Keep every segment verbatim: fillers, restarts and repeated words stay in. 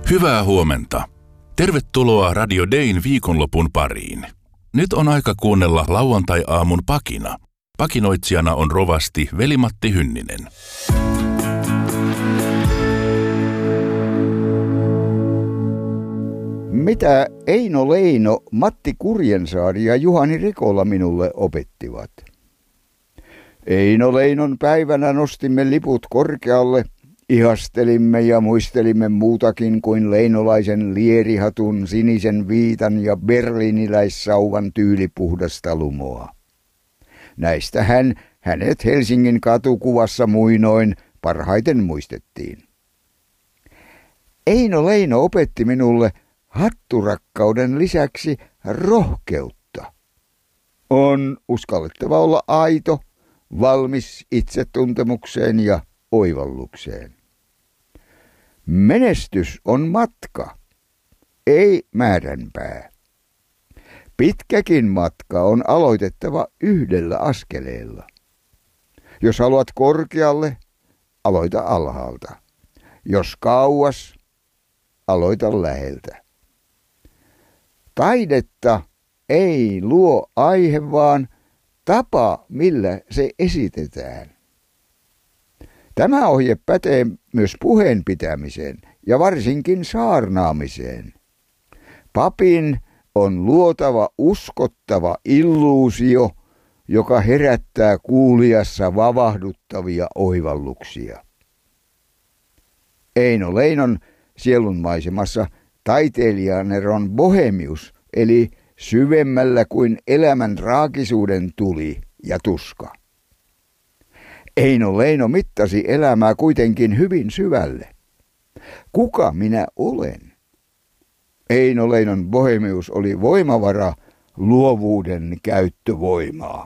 Hyvää huomenta. Tervetuloa Radio Dayn viikonlopun pariin. Nyt on aika kuunnella lauantai-aamun pakina. Pakinoitsijana on rovasti Veli-Matti Hynninen. Mitä Eino Leino, Matti Kurjensaari ja Juhani Rekola minulle opettivat? Eino Leinon päivänä nostimme liput korkealle, ihastelimme ja muistelimme muutakin kuin leinolaisen lierihatun, sinisen viitan ja berliiniläissauvan tyylipuhdasta lumoa. Näistä hän hänet Helsingin katukuvassa muinoin parhaiten muistettiin. Eino Leino opetti minulle hatturakkauden lisäksi rohkeutta. On uskallettava olla aito, valmis itsetuntemukseen ja oivallukseen. Menestys on matka, ei määränpää. Pitkäkin matka on aloitettava yhdellä askeleella. Jos haluat korkealle, aloita alhaalta. Jos kauas, aloita läheltä. Taidetta ei luo aihe, vaan tapa, millä se esitetään. Tämä ohje pätee myös puheen pitämiseen ja varsinkin saarnaamiseen. Papin on luotava uskottava illuusio, joka herättää kuulijassa vavahduttavia oivalluksia. Eino Leinon sielunmaisemassa taiteilijaneron bohemius eli syvemmällä kuin elämän traagisuuden tuli ja tuska. Eino Leino mittasi elämää kuitenkin hyvin syvälle. Kuka minä olen? Eino Leinon bohemius oli voimavara, luovuuden käyttövoimaa.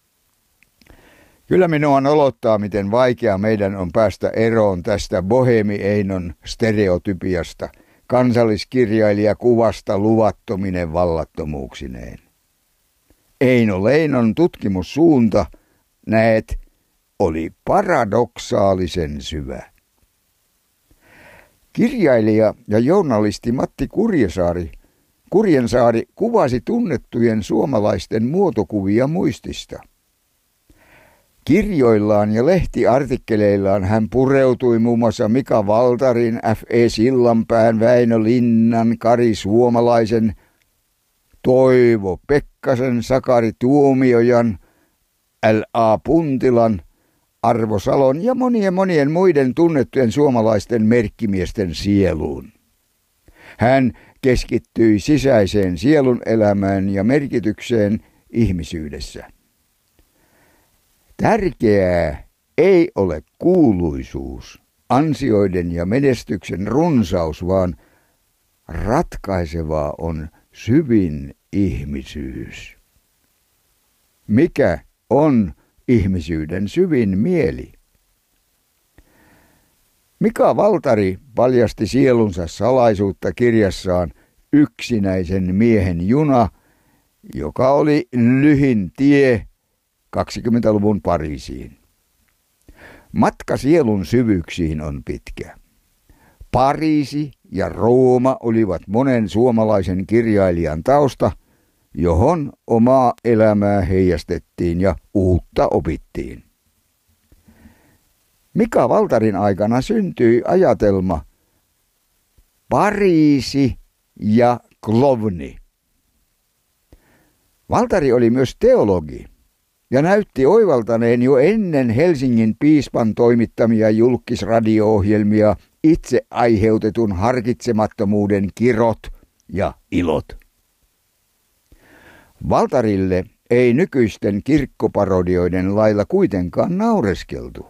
Kyllä minua nolottaa, miten vaikea meidän on päästä eroon tästä bohemi Einon stereotypiasta, kansalliskirjailija kuvasta luvattomine vallattomuuksineen. Eino Leinon tutkimussuunta, näet, oli paradoksaalisen syvä. Kirjailija ja journalisti Matti Kurjensaari, Kurjensaari kuvasi tunnettujen suomalaisten muotokuvia muistista. Kirjoillaan ja lehtiartikkeleillaan hän pureutui muun muassa Mika Valtarin, F E Sillanpään, Väinö Linnan, Kari Suomalaisen, Toivo Pekkasen, Sakari Tuomiojan, L A Puntilan, Arvo Salon ja monien monien muiden tunnettujen suomalaisten merkkimiesten sieluun. Hän keskittyi sisäiseen sielun elämään ja merkitykseen ihmisyydessä. Tärkeää ei ole kuuluisuus, ansioiden ja menestyksen runsaus, vaan ratkaisevaa on syvin ihmisyys. Mikä on ihmisyyden syvin mieli? Mika Valtari paljasti sielunsa salaisuutta kirjassaan Yksinäisen miehen juna, joka oli lyhin tie kaksikymmentäluvun Pariisiin. Matka sielun syvyyksiin on pitkä. Pariisi ja Rooma olivat monen suomalaisen kirjailijan tausta, johon omaa elämää heijastettiin ja uutta opittiin. Mika Valtarin aikana syntyi ajatelma Pariisi ja klovni. Valtari oli myös teologi ja näytti oivaltaneen jo ennen Helsingin piispan toimittamia julkisradio-ohjelmia itse aiheutetun harkitsemattomuuden kirot ja ilot. Valtarille ei nykyisten kirkkoparodioiden lailla kuitenkaan naureskeltu.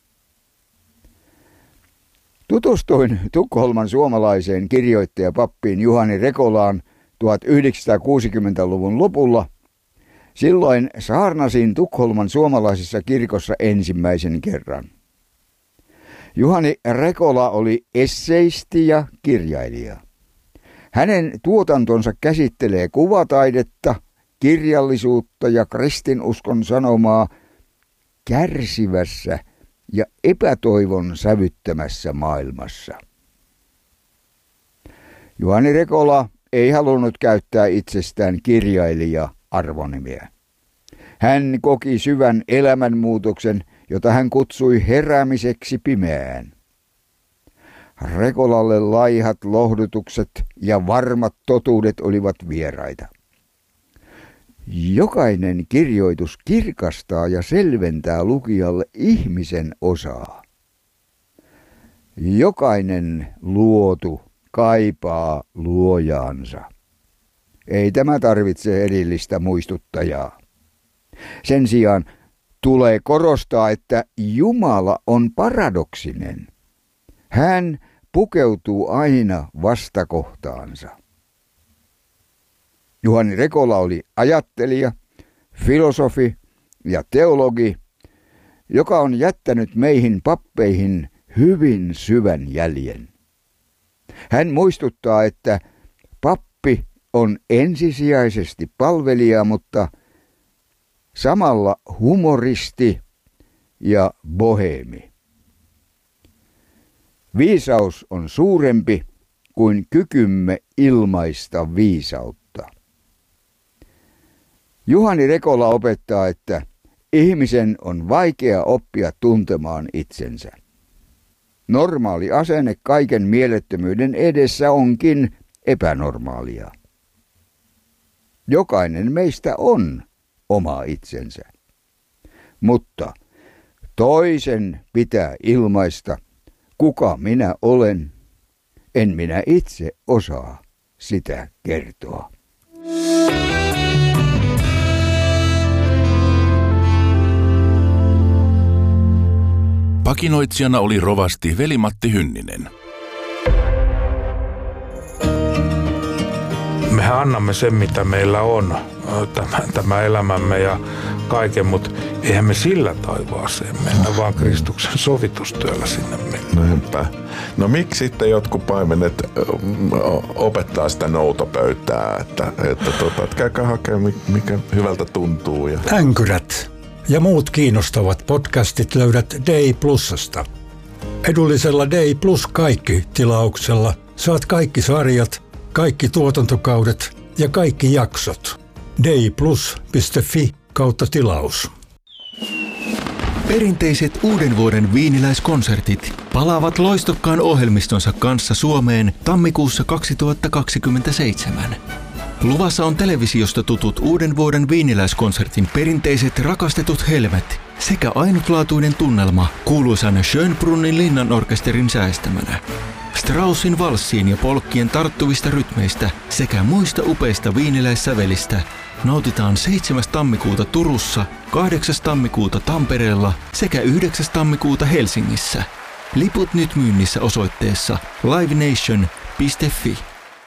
Tutustuin Tukholman suomalaiseen kirjoittajapappiin Juhani Rekolaan tuhatyhdeksänsataakuusikymmentäluvun lopulla. Silloin saarnasin Tukholman suomalaisessa kirkossa ensimmäisen kerran. Juhani Rekola oli esseisti ja kirjailija. Hänen tuotantonsa käsittelee kuvataidetta, kirjallisuutta ja kristinuskon sanomaa kärsivässä ja epätoivon sävyttämässä maailmassa. Juhani Rekola ei halunnut käyttää itsestään kirjailija-arvonimeä. Hän koki syvän elämänmuutoksen, jota hän kutsui heräämiseksi pimeään. Rekolalle laihat lohdutukset ja varmat totuudet olivat vieraita. Jokainen kirjoitus kirkastaa ja selventää lukijalle ihmisen osaa. Jokainen luotu kaipaa luojaansa. Ei tämä tarvitse erillistä muistuttajaa. Sen sijaan tulee korostaa, että Jumala on paradoksinen. Hän pukeutuu aina vastakohtaansa. Juhani Rekola oli ajattelija, filosofi ja teologi, joka on jättänyt meihin pappeihin hyvin syvän jäljen. Hän muistuttaa, että pappi on ensisijaisesti palvelija, mutta samalla humoristi ja boheemi. Viisaus on suurempi kuin kykymme ilmaista viisautta. Juhani Rekola opettaa, että ihmisen on vaikea oppia tuntemaan itsensä. Normaali asenne kaiken mielettömyyden edessä onkin epänormaalia. Jokainen meistä on oma itsensä. Mutta toisen pitää ilmaista, kuka minä olen. En minä itse osaa sitä kertoa. Pakinoitsijana oli rovasti Veli-Matti Hynninen. Mehän annamme sen, mitä meillä on, tämä, tämä elämämme ja kaiken, mutta eihän me sillä taivaaseen mennä, vaan Kristuksen sovitustyöllä sinne mennä. Näinpä. No miksi sitten jotkut paimenet opettaa sitä noutopöytää, että, että, tota, että käykää hakemaan, mikä hyvältä tuntuu. Ja... Änkyrät ja muut kiinnostavat podcastit löydät Dei Plusasta. Edullisella Dei Plus kaikki -tilauksella saat kaikki sarjat, kaikki tuotantokaudet ja kaikki jaksot. deiplus piste fi kautta tilaus. Perinteiset uuden vuoden viiniläiskonsertit palaavat loistokkaan ohjelmistonsa kanssa Suomeen tammikuussa kaksituhattakaksikymmentäseitsemän. Luvassa on televisiosta tutut uuden vuoden viiniläiskonsertin perinteiset rakastetut helmet sekä ainutlaatuinen tunnelma kuuluisan Schönbrunnin linnanorkesterin säästämänä. Straussin valssiin ja polkkien tarttuvista rytmeistä sekä muista upeista viiniläissävelistä nautitaan seitsemäs tammikuuta Turussa, kahdeksas tammikuuta Tampereella sekä yhdeksäs tammikuuta Helsingissä. Liput nyt myynnissä osoitteessa livenation piste fi.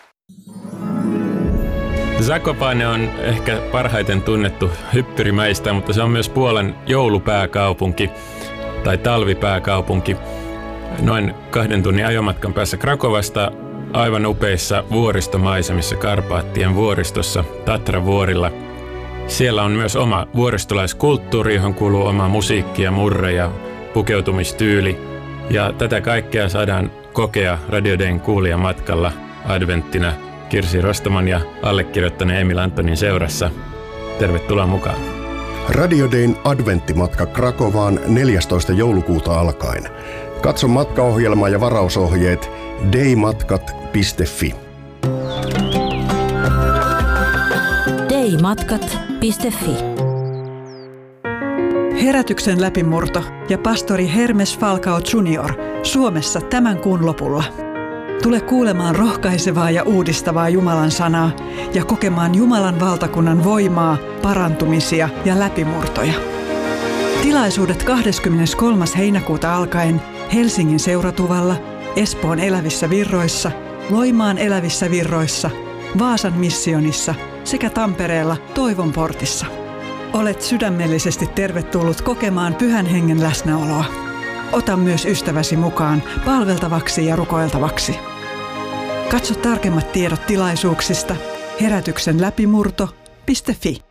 Zakopane on ehkä parhaiten tunnettu hyppyrimäistä, mutta se on myös Puolan joulupääkaupunki tai talvipääkaupunki. Noin kahden tunnin ajomatkan päässä Krakovasta, aivan upeissa vuoristomaisemissa Karpaattien vuoristossa Tatra-vuorilla. Siellä on myös oma vuoristolaiskulttuuri, johon kuuluu oma musiikki ja murre ja pukeutumistyyli. Ja tätä kaikkea saadaan kokea Radio Dayn kuulijamatkalla adventtina Kirsi Rostaman ja allekirjoittaneen Emil Antonin seurassa. Tervetuloa mukaan. Radio Dayn adventtimatka Krakovaan neljästoista joulukuuta alkaen. Katso matkaohjelma ja varausohjeet deimatkat piste fi. deimatkat piste fi. Herätyksen läpimurto ja pastori Hermes Falcao junior Suomessa tämän kuun lopulla. Tule kuulemaan rohkaisevaa ja uudistavaa Jumalan sanaa ja kokemaan Jumalan valtakunnan voimaa, parantumisia ja läpimurtoja. Tilaisuudet kahdeskymmeneskolmas heinäkuuta alkaen Helsingin Seuratuvalla, Espoon Elävissä Virroissa, Loimaan Elävissä Virroissa, Vaasan Missionissa sekä Tampereella Toivon portissa. Olet sydämellisesti tervetullut kokemaan Pyhän Hengen läsnäoloa. Ota myös ystäväsi mukaan palveltavaksi ja rukoiltavaksi. Katso tarkemmat tiedot tilaisuuksista herätyksen läpimurto piste fi.